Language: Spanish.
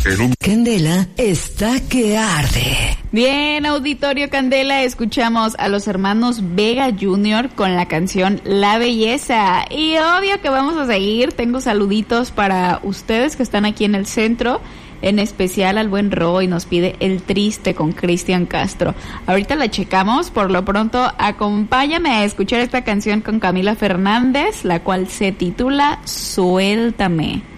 Candela está que arde. Bien, auditorio Candela, escuchamos a los hermanos Vega Jr. con la canción La Belleza. Y obvio que vamos a seguir, tengo saluditos para ustedes que están aquí en el centro, en especial al buen Roy, nos pide El Triste con Cristian Castro. Ahorita la checamos, por lo pronto acompáñame a escuchar esta canción con Camila Fernández, la cual se titula Suéltame.